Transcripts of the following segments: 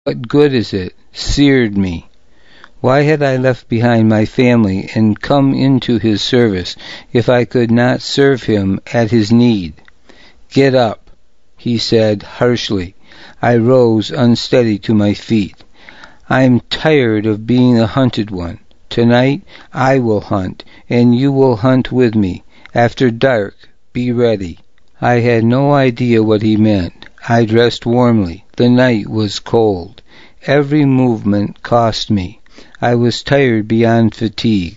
What good is it? Seared me. Why had I left behind my family and come into his service if I could not serve him at his need? Get up, he said harshly. I rose unsteady to my feet. I'm tired of being the hunted one. Tonight I will hunt, and you will hunt with me. After dark, be ready. I had no idea what he meant. I dressed warmly. The night was cold. Every movement cost me. I was tired beyond fatigue.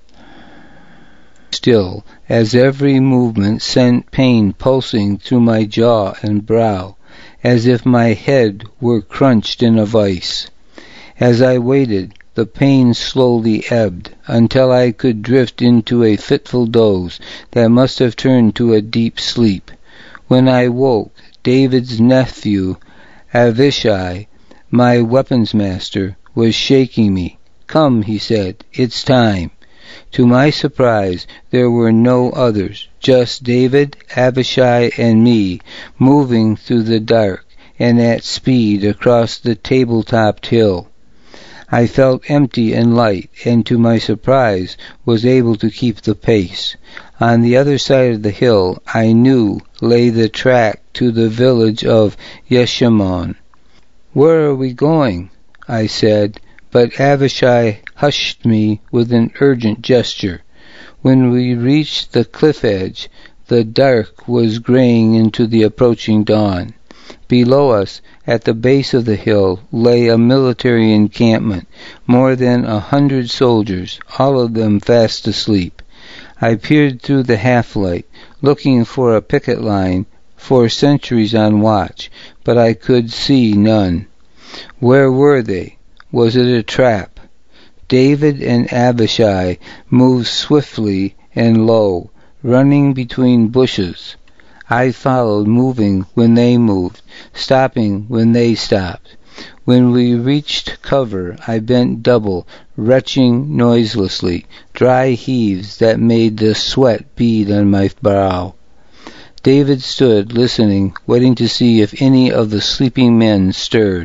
Still, as every movement sent pain pulsing through my jaw and brow, as if my head were crunched in a vice. As I waited, the pain slowly ebbed, until I could drift into a fitful doze that must have turned to a deep sleep. When I woke, David's nephew, Avishai, my weapons master, was shaking me. Come, he said, it's time. To my surprise, there were no others, just David, Abishai, and me, moving through the dark and at speed across the table-topped hill. I felt empty and light, and to my surprise was able to keep the pace. On the other side of the hill, I knew, lay the track to the village of Yeshimon. Where are we going? I said, but Avishai hushed me with an urgent gesture. When we reached the cliff edge, the dark was graying into the approaching dawn. Below us, at the base of the hill, lay a military encampment, more than 100 soldiers, all of them fast asleep. I peered through the half-light, looking for a picket line, for sentries on watch, but I could see none. Where were they? Was it a trap? David and Abishai moved swiftly and low, running between bushes. I followed, moving when they moved, stopping when they stopped. When we reached cover, I bent double, retching noiselessly, dry heaves that made the sweat bead on my brow. David stood, listening, waiting to see if any of the sleeping men stirred.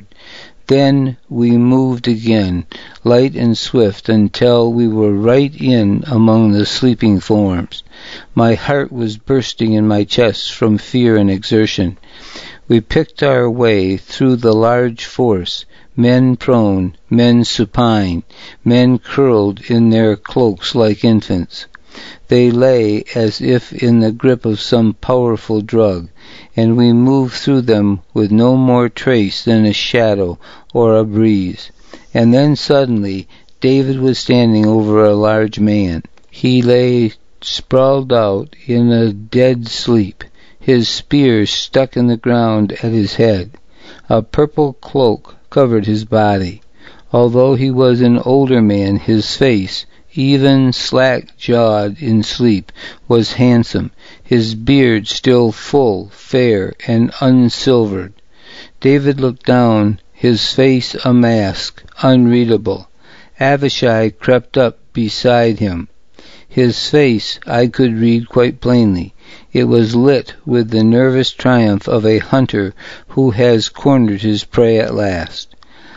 Then we moved again, light and swift, until we were right in among the sleeping forms. My heart was bursting in my chest from fear and exertion. We picked our way through the large force, men prone, men supine, men curled in their cloaks like infants. They lay as if in the grip of some powerful drug, and we moved through them with no more trace than a shadow or a breeze. And then suddenly David was standing over a large man. He lay sprawled out in a dead sleep, his spear stuck in the ground at his head. A purple cloak covered his body. Although he was an older man, his face, even slack-jawed in sleep, was handsome, his beard still full, fair, and unsilvered. David looked down, his face a mask, unreadable. Avishai crept up beside him. His face I could read quite plainly. It was lit with the nervous triumph of a hunter who has cornered his prey at last.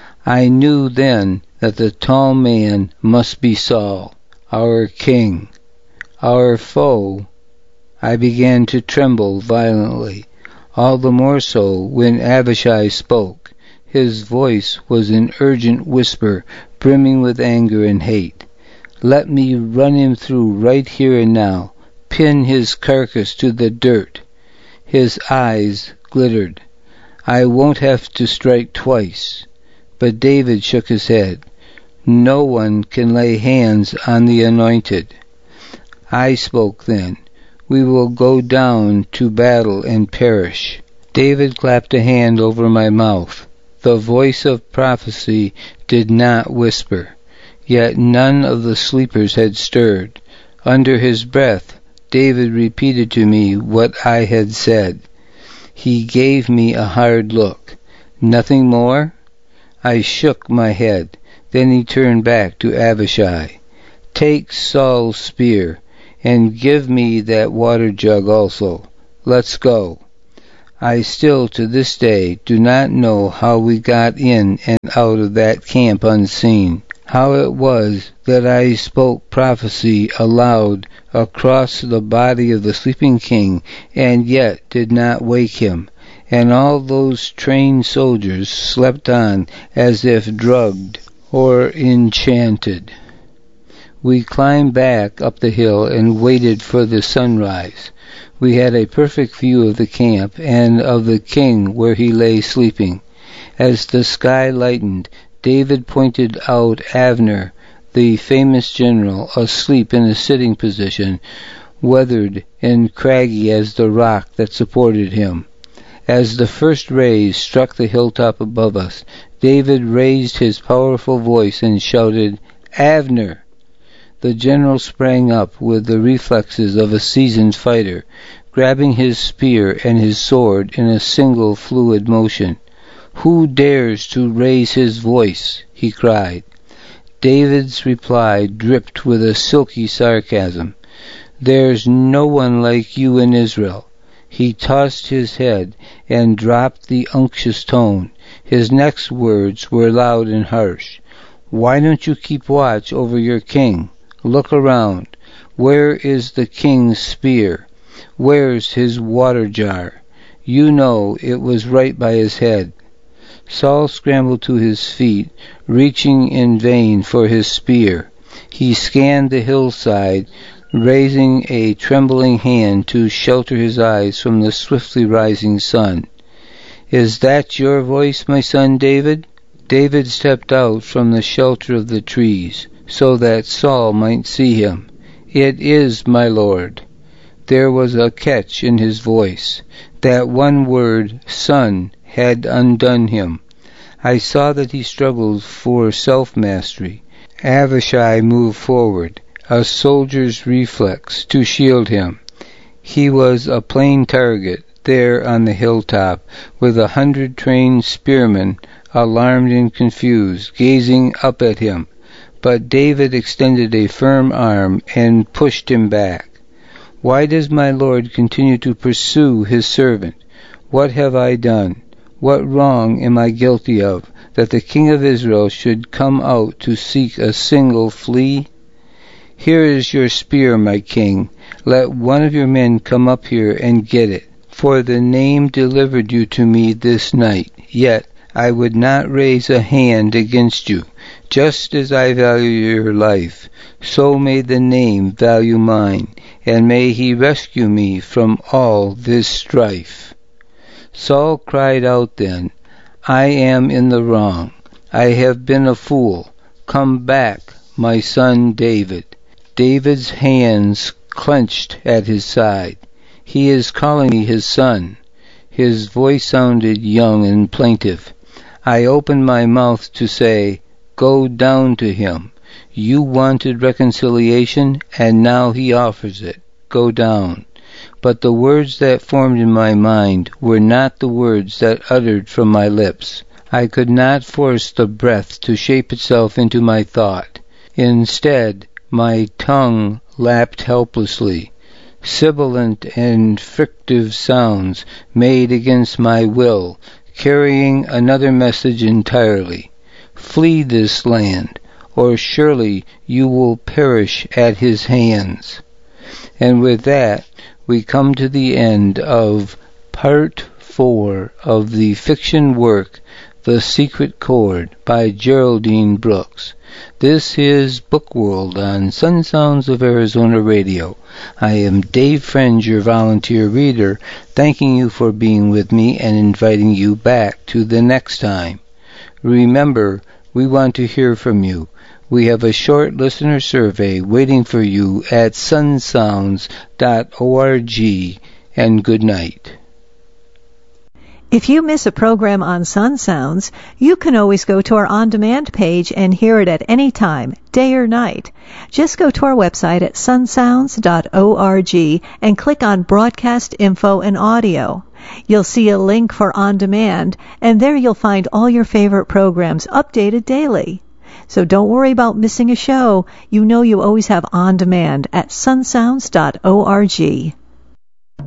I knew then that the tall man must be Saul, our king, our foe. I began to tremble violently, all the more so when Abishai spoke. His voice was an urgent whisper, brimming with anger and hate. Let me run him through right here and now, pin his carcass to the dirt. His eyes glittered. I won't have to strike twice. But David shook his head. No one can lay hands on the anointed. I spoke then. We will go down to battle and perish. David clapped a hand over my mouth. The voice of prophecy did not whisper. Yet none of the sleepers had stirred. Under his breath, David repeated to me what I had said. He gave me a hard look. Nothing more? I shook my head. Then he turned back to Abishai. Take Saul's spear, and give me that water jug also. Let's go. I still to this day do not know how we got in and out of that camp unseen, how it was that I spoke prophecy aloud across the body of the sleeping king and yet did not wake him, and all those trained soldiers slept on as if drugged or enchanted. We climbed back up the hill and waited for the sunrise. We had a perfect view of the camp and of the king where he lay sleeping. As the sky lightened, David pointed out Avner, the famous general, asleep in a sitting position, weathered and craggy as the rock that supported him. As the first rays struck the hilltop above us, David raised his powerful voice and shouted, "Avner!" The general sprang up with the reflexes of a seasoned fighter, grabbing his spear and his sword in a single fluid motion. "Who dares to raise his voice?" he cried. David's reply dripped with a silky sarcasm. "There's no one like you in Israel." He tossed his head and dropped the unctuous tone. His next words were loud and harsh. "Why don't you keep watch over your king? Look around. Where is the king's spear? Where's his water jar? You know it was right by his head." Saul scrambled to his feet, reaching in vain for his spear. He scanned the hillside, raising a trembling hand to shelter his eyes from the swiftly rising sun. "Is that your voice, my son David?" David stepped out from the shelter of the trees, so that Saul might see him. "It is, my lord." There was a catch in his voice. That one word, son, had undone him. I saw that he struggled for self-mastery. Avishai moved forward, a soldier's reflex, to shield him. He was a plain target, there on the hilltop, with 100 trained spearmen, alarmed and confused, gazing up at him. But David extended a firm arm and pushed him back. "Why does my lord continue to pursue his servant? What have I done? What wrong am I guilty of, that the king of Israel should come out to seek a single flea? Here is your spear, my king. Let one of your men come up here and get it. For the name delivered you to me this night. Yet I would not raise a hand against you. Just as I value your life, so may the name value mine, and may he rescue me from all this strife." Saul cried out then, "I am in the wrong. I have been a fool. Come back, my son David." David's hands clenched at his side. "He is calling me his son." His voice sounded young and plaintive. I opened my mouth to say, "Go down to him. You wanted reconciliation, and now he offers it. Go down." But the words that formed in my mind were not the words that uttered from my lips. I could not force the breath to shape itself into my thought. Instead, my tongue lapped helplessly. Sibilant and frictive sounds made against my will, carrying another message entirely. Flee this land, or surely you will perish at his hands. And with that, we come to the end of Part 4 of the fiction work The Secret Chord by Geraldine Brooks. This is Book World on Sun Sounds of Arizona Radio. I am Dave Friend, your volunteer reader, thanking you for being with me and inviting you back to the next time. Remember, we want to hear from you. We have a short listener survey waiting for you at sunsounds.org, and good night. If you miss a program on Sun Sounds, you can always go to our on-demand page and hear it at any time, day or night. Just go to our website at sunsounds.org and click on Broadcast Info and Audio. You'll see a link for On Demand, and there you'll find all your favorite programs updated daily. So don't worry about missing a show. You know you always have On Demand at sunsounds.org.